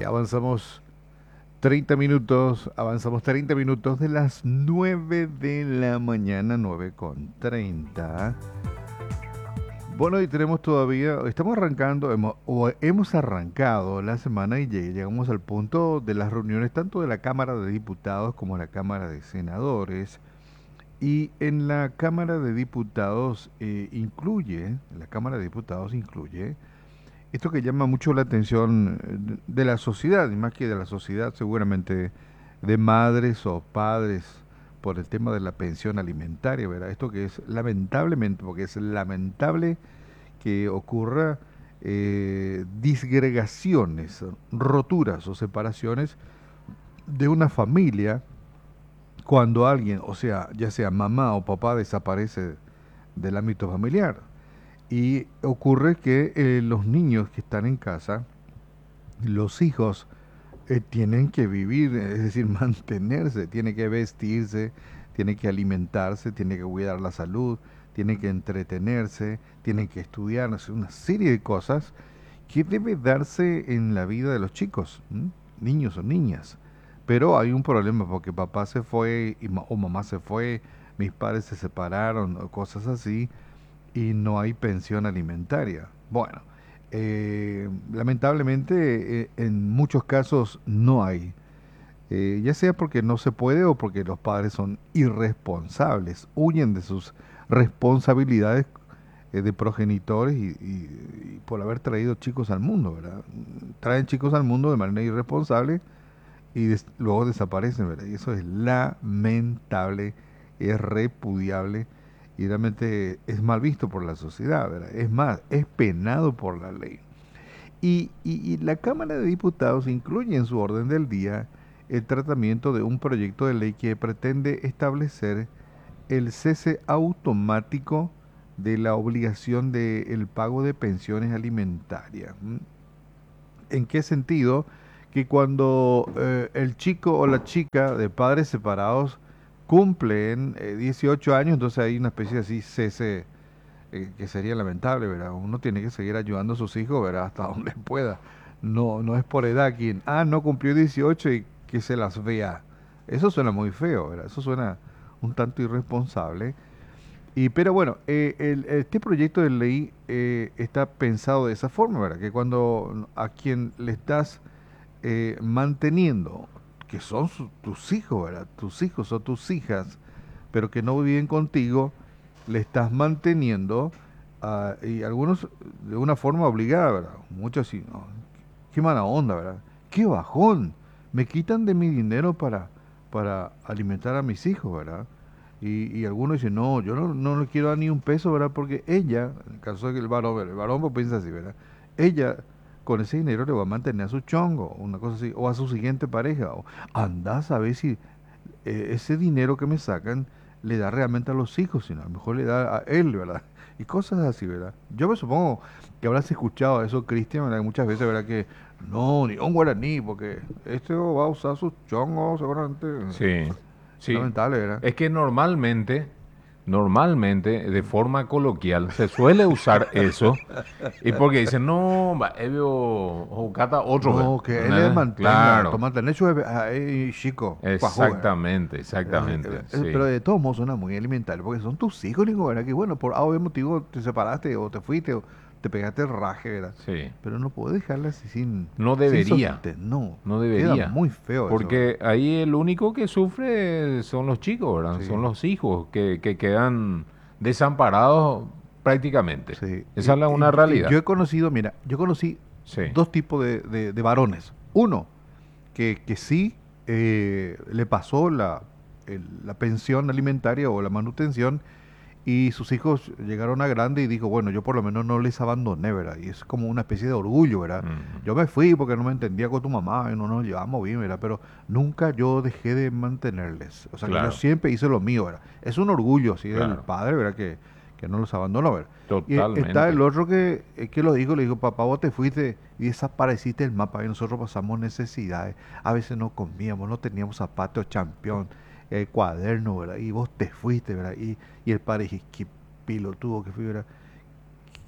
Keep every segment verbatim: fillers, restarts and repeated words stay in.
Avanzamos treinta minutos, avanzamos treinta minutos de las nueve de la mañana, nueve con treinta. Bueno, y tenemos todavía, estamos arrancando, hemos, o hemos arrancado la semana y lleg- llegamos al punto de las reuniones tanto de la Cámara de Diputados como la Cámara de Senadores. Y en la Cámara de Diputados eh, incluye, la Cámara de Diputados incluye esto que llama mucho la atención eh, de la sociedad, y más que de la sociedad, seguramente de madres o padres por el tema de la pensión alimentaria, ¿verdad? Esto que es lamentablemente, porque es lamentable que ocurra eh, disgregaciones, roturas o separaciones de una familia cuando alguien, o sea, ya sea mamá o papá, desaparece del ámbito familiar. Y ocurre que eh, los niños que están en casa, los hijos, eh, tienen que vivir, es decir, mantenerse, tienen que vestirse, tienen que alimentarse, tienen que cuidar la salud, tienen que entretenerse, tienen que estudiar, no sé, una serie de cosas que debe darse en la vida de los chicos, ¿m? Niños o niñas. Pero hay un problema porque papá se fue y ma- o mamá se fue, mis padres se separaron o cosas así y no hay pensión alimentaria. Bueno, eh, lamentablemente eh, en muchos casos no hay, eh, ya sea porque no se puede o porque los padres son irresponsables, huyen de sus responsabilidades eh, de progenitores y, y- y por haber traído chicos al mundo, ¿verdad? Traen chicos al mundo de manera irresponsable y des- luego desaparecen, ¿verdad? Y eso es lamentable, es repudiable y realmente es mal visto por la sociedad, ¿verdad? Es más, es penado por la ley. Y, y- y la Cámara de Diputados incluye en su orden del día el tratamiento de un proyecto de ley que pretende establecer el cese automático de la obligación del pago de pensiones alimentarias. ¿M? ¿En qué sentido? Que cuando eh, el chico o la chica de padres separados cumplen eh, dieciocho años, entonces hay una especie de así cese eh, que sería lamentable, ¿verdad? Uno tiene que seguir ayudando a sus hijos, ¿verdad? Hasta donde pueda. No, no es por edad quien, ah, no cumplió dieciocho y que se las vea. Eso suena muy feo, ¿verdad? Eso suena un tanto irresponsable. Y, pero bueno, eh, el- este proyecto de ley eh, está pensado de esa forma, ¿verdad? Que cuando a quien le estás eh, manteniendo, que son su- tus hijos, ¿verdad? Tus hijos o tus hijas, pero que no viven contigo, le estás manteniendo, ah, y algunos de una forma obligada, ¿verdad? Muchos sí, no, qué mala onda, ¿verdad? Qué bajón. Me quitan de mi dinero para, para alimentar a mis hijos, ¿verdad? Y, y algunos dicen, no, yo no, no le quiero dar ni un peso, ¿verdad? Porque ella, en el caso de que el varón, el varón pues piensa así, ¿verdad? Ella con ese dinero le va a mantener a su chongo, una cosa así, o a su siguiente pareja. O andás a ver si eh, ese dinero que me sacan le da realmente a los hijos, sino a lo mejor le da a él, ¿verdad? Y cosas así, ¿verdad? Yo me supongo que habrás escuchado eso, Cristian, ¿verdad? Muchas veces, ¿verdad? Que no, ni un guaraní, porque este va a usar sus chongos, seguramente. Sí, sí. Lamentable, ¿verdad? Es que normalmente, normalmente, de forma coloquial, se suele usar eso. Y porque dicen, no, va, ebio, o cata otro, ve", No, que él le ¿entendés? mantenga, Claro, tomate leche, ahí, chico, cuajo, ¿verdad? exactamente, Eh, exactamente, eh, eh, pero sí. de todos modos suena muy alimentario, porque son tus hijos, digo, ¿verdad? Que bueno, por A o B motivo te separaste o te fuiste o te pegaste el raje, ¿verdad? Sí. Pero no puedes dejarla así sin, No sin debería, sostén, no. no Queda debería. muy feo eso, ¿verdad? Porque ahí el único que sufre son los chicos, ¿verdad? Sí, Son los hijos que, que quedan desamparados prácticamente. sí. Esa Y, es la y- una y yo realidad. he conocido, mira, yo conocí Sí. dos tipos de, de- de varones. Uno, que, que sí eh, le pasó la, el- la pensión alimentaria o la manutención y sus hijos llegaron a grande y dijo, bueno, yo por lo menos no les abandoné, ¿verdad? Y es como una especie de orgullo, ¿verdad? Ujú. Yo me fui porque no me entendía con tu mamá y no nos llevamos bien, ¿verdad? Pero nunca yo dejé de mantenerles. O sea, que yo Claro, siempre hice lo mío, ¿verdad? Es un orgullo, así, del claro. padre, ¿verdad? Que, que no los abandonó, ¿verdad? Y eh, está el Totalmente. otro que, eh, que lo dijo, le dijo, papá, vos te fuiste y desapareciste del mapa y nosotros pasamos necesidades. A veces no comíamos, no teníamos zapatos champión, eh, cuaderno, ¿verdad? Y vos te fuiste, ¿verdad? Y, y el padre dije, qué pilotudo que fui, ¿verdad?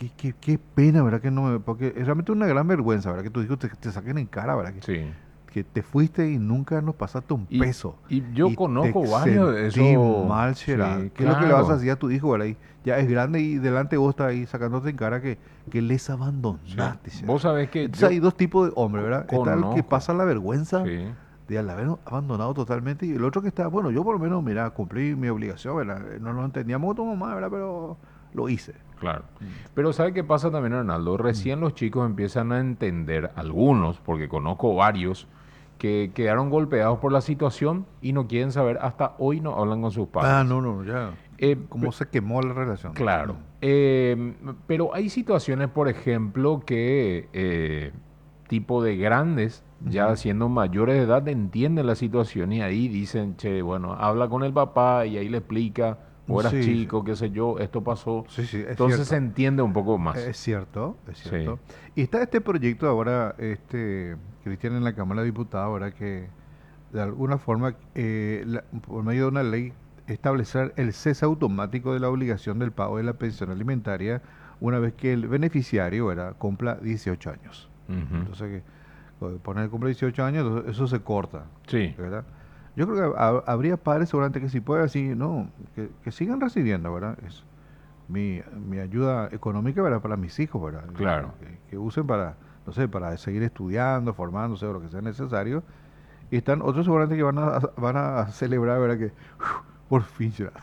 qué, qué, qué pena, ¿verdad? Que no me- porque es realmente una gran vergüenza, ¿verdad? Que tus hijos te, te saquen en cara, ¿verdad? Que, Sí. que te fuiste y nunca nos pasaste un Y, peso. y yo Y te conozco varios de sentí eso. mal, será. Sí, ¿Qué es lo que le vas a claro. decir a tu hijo, ¿verdad? Y ya es grande y delante de vos está ahí sacándote en cara que, que les Sí. abandonaste, Vos será. sabés que Entonces yo hay dos tipos de hombres, co- ¿verdad? Está el que conozco. pasa la vergüenza Sí, de al haber abandonado totalmente y el otro que está, bueno, yo por lo menos, mira, cumplí mi obligación, ¿verdad? No lo entendíamos con tu mamá, ¿verdad? Pero lo hice. claro. Mm. Pero ¿sabe qué pasa también, Arnaldo? Mm. Recién los chicos empiezan a entender, algunos, porque conozco varios, que quedaron golpeados por la situación y no quieren saber, hasta hoy no hablan con sus Ah, padres. no, no, ya. Eh, ¿Cómo pe- se quemó la relación? claro. Mm. Eh, pero hay situaciones, por ejemplo, que eh, tipo de grandes, ya Ujú. siendo mayores de edad, entienden la situación y ahí dicen, che, bueno, habla con el papá y ahí le explica, o eras Sí, sí, chico, qué sé yo, esto pasó. sí, sí, es Entonces se cierto. entiende un poco más. Es cierto, es Sí. cierto. Y está este proyecto ahora, este, Cristian, en la Cámara de Diputados, ahora que de alguna forma, eh, la- por medio de una ley, establecer el cese automático de la obligación del pago de la pensión alimentaria una vez que el beneficiario, ¿verdad?, cumpla dieciocho años. Ujú. Entonces, que poner cumple dieciocho años, entonces eso se corta, Sí, ¿verdad? Yo creo que ha- habría padres seguramente que si puede así, no, que, que sigan recibiendo, ¿verdad? Es mi, mi ayuda económica, ¿verdad? Para mis hijos, ¿verdad? Que, claro. que- que usen para, no sé, para seguir estudiando, formándose o lo que sea necesario. Y están otros seguramente que van a, van a celebrar, ¿verdad? Que uf, por fin ya.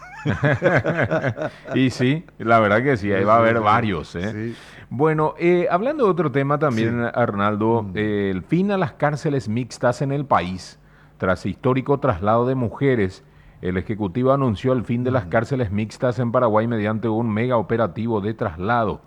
Y sí, la verdad que sí, ahí Sí, va a sí, haber sí. varios, ¿eh? Sí. Bueno, eh, hablando de otro tema Sí. también, Arnaldo, Mm. eh, el fin a las cárceles mixtas en el país. Tras histórico traslado de mujeres, el Ejecutivo anunció el fin de las Mm. cárceles mixtas en Paraguay mediante un mega operativo de traslado,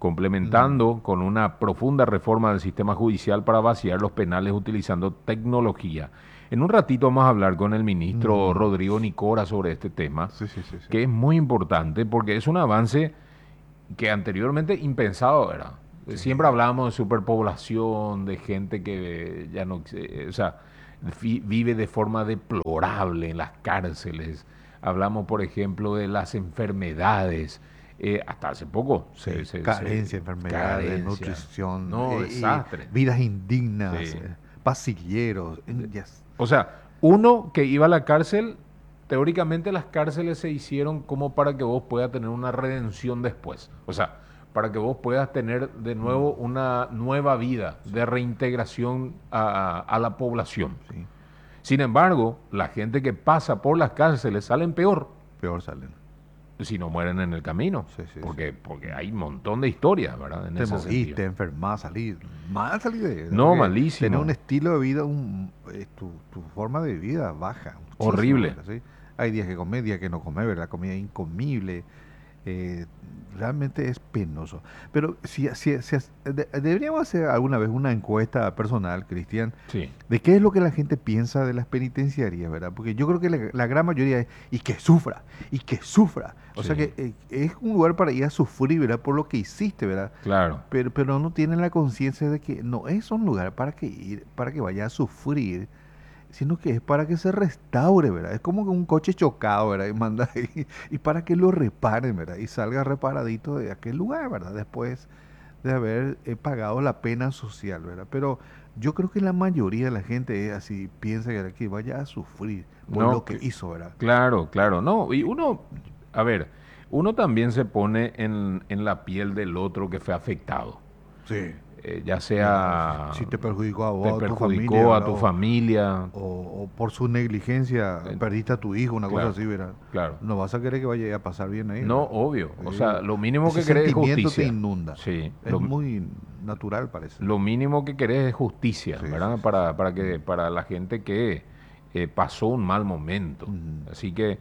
Mm. complementando con una profunda reforma del sistema judicial para vaciar los penales utilizando tecnología. En un ratito vamos a hablar con el ministro Mm. Rodrigo Nicora sobre este tema, Sí, sí, sí, sí. que es muy importante porque es un avance que anteriormente impensado era. Sí. Siempre hablábamos de superpoblación, de gente que ya no, eh, o sea, vi- vive de forma deplorable en las cárceles. Hablamos, por ejemplo, de las enfermedades. Eh, hasta hace poco se, Sí, se- se- carencia, enfermedades, carencia. nutrición, No, eh, y desastre. vidas indignas, Sí. eh, pasilleros. en- ya s- O sea, uno que iba a la cárcel, teóricamente las cárceles se hicieron como para que vos puedas tener una redención después. O sea, para que vos puedas tener de nuevo Mm. una nueva vida de reintegración a, a la población. Sí, Sin embargo, la gente que pasa por las cárceles salen peor peor salen. si no mueren en el camino. Sí, sí, Porque, sí. porque hay un montón de historias, ¿verdad? En Te ese morís, sentido. te enfermas, salís mal, salís de No, porque tener un malísimo. estilo de vida, un, eh, tu, tu forma de vida baja muchísimo, Horrible. ¿verdad? ¿Sí? Hay días que comes, días que no comes, ¿verdad? Comida incomible, eh, realmente es penoso. Pero si, si, si- de- deberíamos hacer alguna vez una encuesta personal, Cristian, Sí, de qué es lo que la gente piensa de las penitenciarías, ¿verdad? Porque yo creo que la, la gran mayoría es, y que sufra, y que sufra. O sea sí, que eh, es un lugar para ir a sufrir, ¿verdad? Por lo que hiciste, ¿verdad? claro. Pero, pero no tienen la conciencia de que no es un lugar para que ir, para que vaya a sufrir, sino que es para que se restaure, ¿verdad? Es como que un coche chocado, ¿verdad? Y manda y, y para que lo reparen, ¿verdad? Y salga reparadito de aquel lugar, ¿verdad? Después de haber eh, pagado la pena social, ¿verdad? Pero yo creo que la mayoría de la gente es así, piensa que, que vaya a sufrir por No, lo que cl- hizo, ¿verdad? claro, claro. No, y uno, a ver, uno también se pone en, en la piel del otro que fue afectado. Sí. Eh, ya Ya, sea si te perjudicó a te vos, a tu familia, perjudicó a ¿verdad? tu O, familia. o, o por su negligencia eh, perdiste a tu hijo, una cosa claro, así, ¿verdad? claro. No vas a querer que vaya a pasar bien ahí, No, ¿verdad? obvio. O Sí. sea, lo mínimo Ese que querés es sentimiento te justicia. inunda. Sí, Es lo, muy natural, parece. lo mínimo que querés es justicia, Sí, sí, ¿verdad? sí, Para, sí. para que, para la gente que eh, pasó un mal momento. Ujú. Así que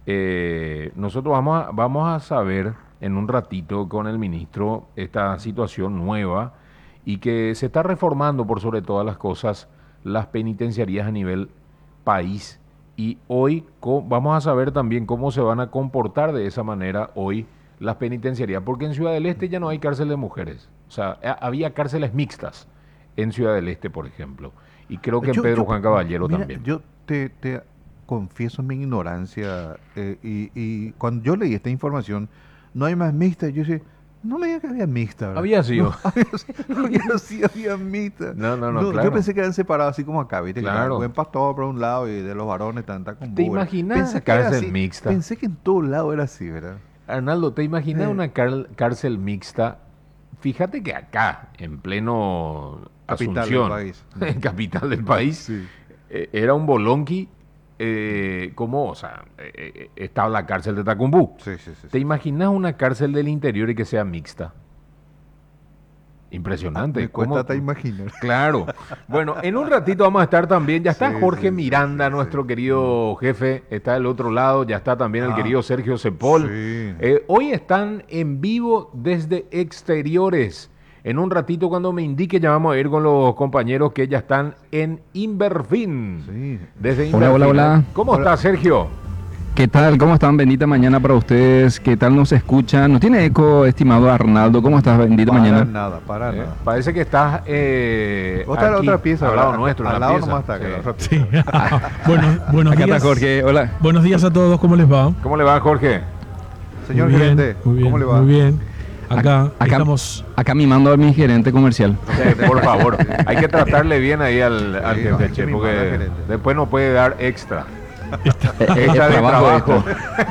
eh, nosotros vamos a, vamos a saber en un ratito con el ministro esta situación nueva y que se está reformando por sobre todas las cosas las penitenciarías a nivel país. Y hoy co- vamos a saber también cómo se van a comportar de esa manera hoy las penitenciarías, porque en Ciudad del Este ya no hay cárcel de mujeres. O sea, ha- había cárceles mixtas en Ciudad del Este, por ejemplo. Y creo que en Yo, Pedro yo, Juan Caballero mira, también. yo te, te confieso mi ignorancia eh, y, y cuando yo leí esta información, no hay más mixta, yo sé, No me digas que había mixta, ¿verdad? Había sido. No, había, había, sí, había mixta. No, no, no, claro. Yo pensé que eran separados así como acá, ¿viste? Claro. Que el buen pastor por un lado y de los varones tanta con ¿Te búho, ¿verdad? imaginas Pensé esa que era cárcel así. mixta? Pensé que en todo lado era así, ¿verdad? Arnaldo, ¿te imaginas Eh. una car- cárcel mixta? Fíjate que acá, en pleno Capital Asunción, del país. en capital del país, Sí. eh, era un bolonqui, eh, como, o sea, eh, eh, estaba la cárcel de Tacumbú. Sí, sí, sí. ¿Te imaginas una cárcel del interior y que sea mixta? Impresionante. Me cuesta ¿Cómo- hasta imaginar. Claro. Bueno, en un ratito vamos a estar también. Ya está Sí, Jorge sí, sí, Miranda, sí, sí. nuestro querido jefe. Está del otro lado. Ya está también el Ah, querido Sergio Cepol. sí. Eh, hoy están en vivo desde exteriores. En un ratito, cuando me indique, ya vamos a ir con los compañeros que ya están en Inverfin. Sí. Desde Hola, hola, Inverfin. hola. ¿Cómo Hola. está, Sergio? ¿Qué tal? ¿Cómo están? Bendita mañana para ustedes. ¿Qué tal nos escuchan? ¿No tiene eco, estimado Arnaldo? ¿Cómo estás? Bendita Para mañana. nada, para Eh, nada. parece que estás eh, Vos estás en la aquí, otra pieza, al lado ¿verdad? nuestro, en Al la lado pieza. nomás está, que Sí. la otra Sí. bueno, buenos Acá días. está Jorge. Hola. Buenos días a todos, ¿cómo les va? ¿Cómo le va, Jorge? Señor Muy bien, gerente, muy bien, ¿cómo le va? Muy bien. Acá, Acá- estamos. Acá mimando a mi gerente comercial. Eh, por favor, hay que tratarle bien ahí al, al Sí, jefe, no, hay que che, mimar porque al gerente. después no puede dar extra. Eh, eh, Extra de trabajo.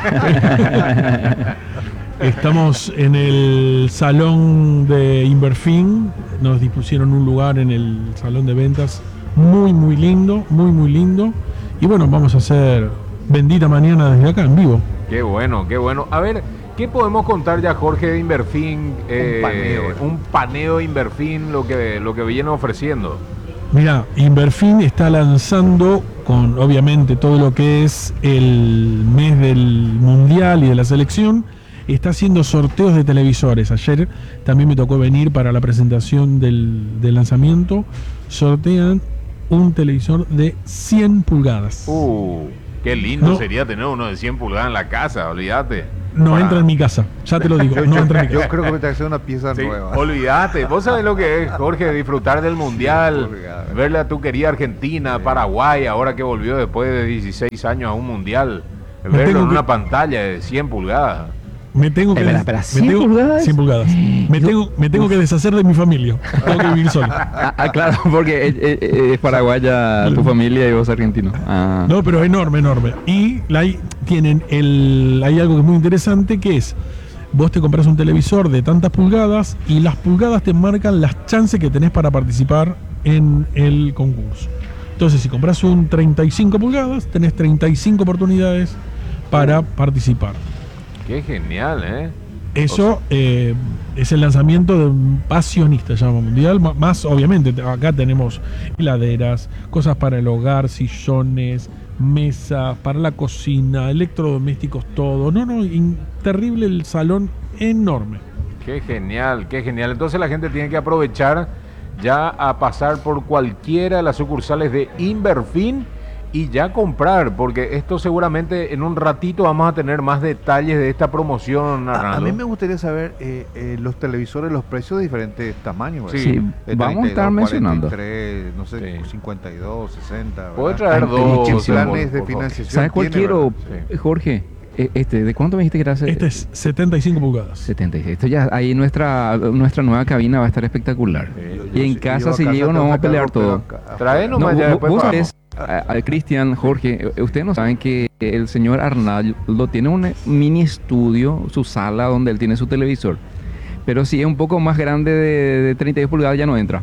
Estamos en el salón de Inverfin. Nos dispusieron un lugar en el salón de ventas. Muy, muy lindo, muy, muy lindo. Y bueno, vamos a hacer bendita mañana desde acá, en vivo. Qué bueno, qué bueno. A ver, ¿qué podemos contar ya, Jorge, de Inverfin? Eh, paneo, eh. un paneo de Inverfin, lo que, lo que viene ofreciendo. Mira, Inverfin está lanzando con obviamente todo lo que es el mes del Mundial y de la selección. Está haciendo sorteos de televisores. Ayer también me tocó venir para la presentación del, del lanzamiento. Sortean un televisor de cien pulgadas. Uh, qué lindo No. sería tener uno de cien pulgadas en la casa, olvídate. No Para- entra en mi casa, ya te lo digo, no entra en mi Yo casa. creo que me te hacer una pieza Sí, nueva. olvídate, vos sabés lo que es, Jorge, disfrutar del mundial, Pulgadas. verle a tu querida Argentina, Paraguay, ahora que volvió después de dieciséis años a un mundial, Me verlo tengo en que- una pantalla de cien pulgadas. Me tengo que Espera, des- espera, me ¿cien tengo- pulgadas? cien pulgadas. Me Yo- tengo, me tengo que deshacer de mi familia. Tengo que vivir solo. Ah, ah, claro, porque es, es- es paraguaya tu familia y vos argentino. Ah. No, pero enorme, enorme. Y la, hay- tienen el, hay algo que es muy interesante, que es, vos te compras un televisor de tantas pulgadas y las pulgadas te marcan las chances que tenés para participar en el concurso. Entonces, si compras un treinta y cinco pulgadas, tenés treinta y cinco oportunidades para participar. Qué genial, ¿eh? Eso eh, es el lanzamiento de un pasionista, llama mundial. Ma- Más, obviamente, te- acá tenemos heladeras, cosas para el hogar, sillones, mesas, para la cocina, electrodomésticos, todo. No, no, in- terrible el salón, enorme. Qué genial, qué genial. Entonces la gente tiene que aprovechar ya a pasar por cualquiera de las sucursales de Inverfin y ya comprar, porque esto seguramente en un ratito vamos a tener más detalles de esta promoción, A, a Arnaldo. mí me gustaría saber eh, eh, los televisores, los precios de diferentes tamaños. ¿verdad? Sí, Eh, vamos a estar mencionando. cuarenta y tres, no sé, Sí. cincuenta y dos, sesenta. ¿verdad? Puede traer Hay dos. muchísimos por- planes de por favor. financiación. ¿Sabes cuál tiene, quiero, ¿verdad? eh, Jorge? Eh, Este, ¿de cuánto me dijiste que era? Este es setenta y cinco pulgadas. setenta y seis. Esto ya, ahí nuestra, nuestra nueva cabina va a estar espectacular. Sí. Y en Yo casa, a si casa llego, tengo nos vamos a que pelear sacar todo. ropa acá. Trae No, nomás ya vos- después vos pagamos. sabés, a- a Cristian, Jorge, eh, ustedes no saben que el señor Arnaldo tiene un eh, mini estudio, su sala donde él tiene su televisor. Pero si es un poco más grande de, de treinta y dos pulgadas ya no entra.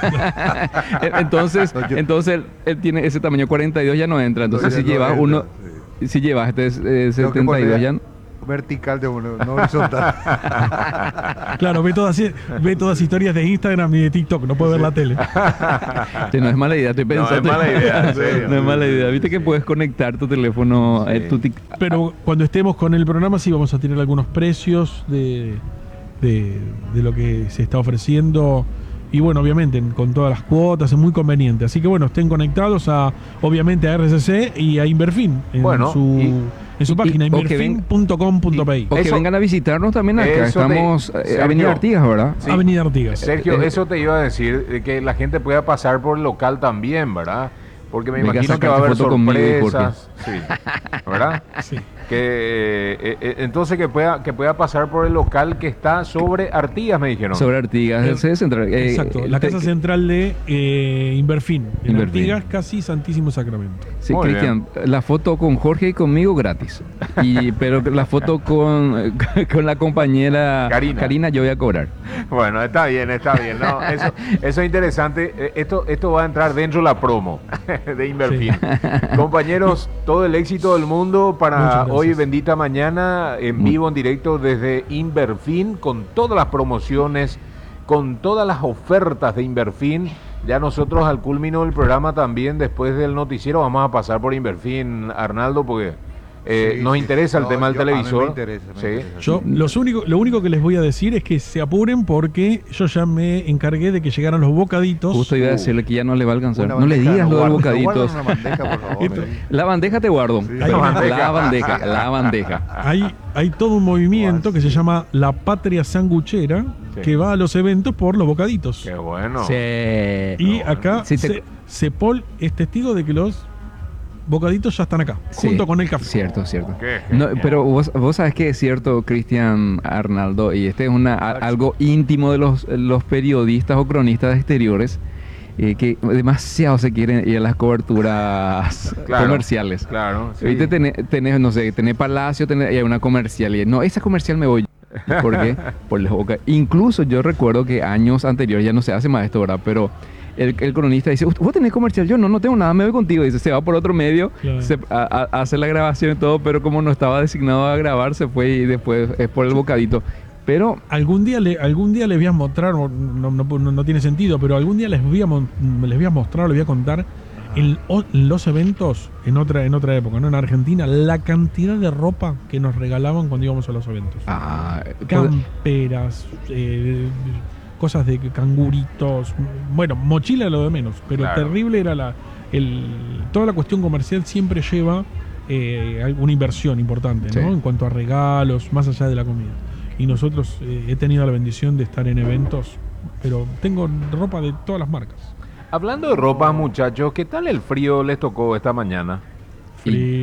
entonces, No, yo- entonces él, él tiene ese tamaño cuarenta y dos ya no entra. Entonces No, si ya no llevas entra, uno, sí. si llevas este es, eh, Tengo que setenta y dos poner ya no- vertical de uno, no horizontal. Claro, ve todas, ve todas historias de Instagram y de TikTok, no puede ver la tele. Sí, no es mala idea, estoy No, es pensando. mala idea, en serio. No es mala idea. Viste que puedes conectar tu teléfono, Sí. eh, tu tic- Pero cuando estemos con el programa sí vamos a tener algunos precios de, de, de lo que se está ofreciendo. Y bueno, obviamente con todas las cuotas es muy conveniente. Así que bueno, estén conectados a obviamente a R C C y a Inverfin en Bueno, su, y- en su y- página y- o que ven- inverfin punto com punto p i. O que Eso- vengan a visitarnos también acá. eso te- Estamos eh, Sergio. Avenida Artigas, ¿verdad? Sí. Avenida Artigas. Sergio, Eh, eso te iba a decir, de que la gente pueda pasar por el local también, ¿verdad? Porque me Venga a imagino que va a sacarte haber foto conmigo y Jorge. sorpresas. Sí, ¿verdad? Sí. Que eh, eh, entonces que pueda que pueda pasar por el local que está sobre Artigas, me dijeron. Sobre Artigas, Eh, el sede central. eh, Exacto, eh, la te- casa central de eh, Inverfin, en Inverfin. Artigas, casi Santísimo Sacramento. Sí, Muy Cristian, la foto con Jorge y conmigo gratis. Y, pero la foto con, con la compañera Karina. yo voy a cobrar. Bueno, está bien, está bien. No, eso, eso es interesante. Eh, Esto, esto va a entrar dentro de la promo de Inverfin. Compañeros, todo el éxito del mundo Muchas para gracias. hoy, bendita mañana, en vivo, en directo desde Inverfin, con todas las promociones, con todas las ofertas de Inverfin. Ya nosotros al culmino del programa también, después del noticiero, vamos a pasar por Inverfin, Arnaldo, porque eh, Sí, nos sí, interesa sí. el No, tema del yo- a mí me televisor. interesa, me Sí. interesa. Yo los único, lo único que les voy a decir es que se apuren porque yo ya me encargué de que llegaran los bocaditos. Justo iba a decirle que ya no le va a alcanzar. Una No le bandeja, digas lo de guarda- bocaditos. guarda una bandeja, por favor. Esto- eh. La bandeja te guardo. Sí. Ahí La va. bandeja, la bandeja. Hay, hay todo un movimiento que se llama La Patria Sanguchera Sí. que va a los eventos por los bocaditos. Qué bueno. Sí. Y acá Sí, te- Se- Cepol es testigo de que los bocaditos ya están acá, Sí, junto con el café. Cierto, cierto. Qué No, genial. pero vos, vos sabes que es cierto, Cristian Arnaldo, y este es una, a- algo íntimo de los, los periodistas o cronistas exteriores, eh, que demasiado se quieren ir a las coberturas Claro, comerciales. Claro. sí. Ahorita tenés, tenés, no sé, tenés Palacio, tenés, y hay una comercial. Y, no, esa comercial me voy. ¿Por qué? Por los boca. Incluso yo recuerdo que años anteriores, ya no se hace más esto, ¿verdad? Pero el, el cronista dice, ¿vos tenés comercial? Yo no, no tengo nada, me voy contigo. Dice, se va por otro medio, Claro. se, a- a- hace la grabación y todo, pero como no estaba designado a grabar, se fue y después es por el bocadito. Pero Algún día, le, algún día les voy a mostrar, no, no, no- no tiene sentido, pero algún día les voy a, mon- les voy a mostrar, les voy a contar en, o- en los eventos, en otra, en otra época, ¿no? En Argentina, la cantidad de ropa que nos regalaban cuando íbamos a los eventos. ah, Camperas, eh, cosas de canguritos, bueno, mochila lo de menos, pero Claro. terrible era la, el, toda la cuestión comercial siempre lleva eh, una inversión importante, ¿no? Sí. En cuanto a regalos, más allá de la comida. Y nosotros eh, he tenido la bendición de estar en eventos, pero tengo ropa de todas las marcas. Hablando de ropa, muchachos, ¿qué tal el frío les tocó esta mañana? Y- Frío.